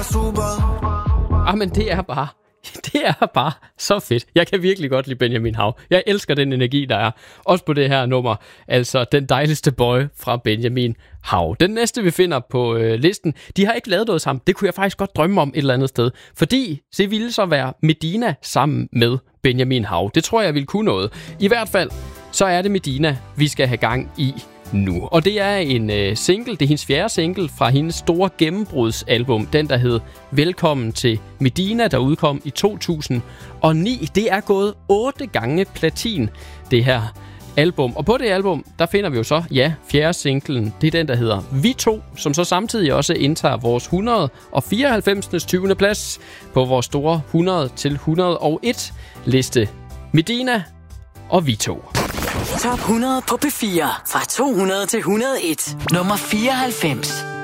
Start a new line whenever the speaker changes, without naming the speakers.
super.
Men det er bare så fedt. Jeg kan virkelig godt lide Benjamin Hav. Jeg elsker den energi, der er. Også på det her nummer. Altså, Den dejligste boy fra Benjamin Hav. Den næste, vi finder på listen, de har ikke lavet noget sammen. Det kunne jeg faktisk godt drømme om et eller andet sted. Fordi det ville så være Medina sammen med Benjamin Hav. Det tror jeg ville kunne noget. I hvert fald, så er det Medina, vi skal have gang i nu. Og det er en single, det er hendes fjerde single fra hendes store gennembrudsalbum, den der hed Velkommen til Medina, der udkom i 2009. Det er gået 8 gange platin, det her album. Og på det album, der finder vi jo så, fjerde singlen, det er den, der hedder Vi To, som så samtidig også indtager vores 194. 20. plads på vores store 100-101 liste. Medina og Vi To.
Top 100 på P4 fra 200 til 101. Nummer 94.